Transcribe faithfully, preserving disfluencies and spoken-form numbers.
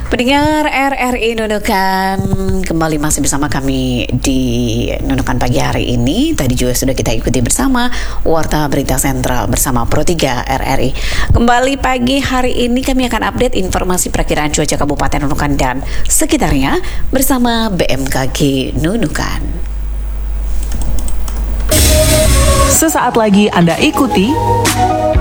Pendengar R R I Nunukan, kembali masih bersama kami di Nunukan pagi hari ini. Tadi juga sudah kita ikuti bersama Warta Berita Sentral bersama Pro tiga R R I. Kembali pagi hari ini kami akan update informasi perakiraan cuaca Kabupaten Nunukan dan sekitarnya bersama B M K G Nunukan. Sesaat lagi Anda ikuti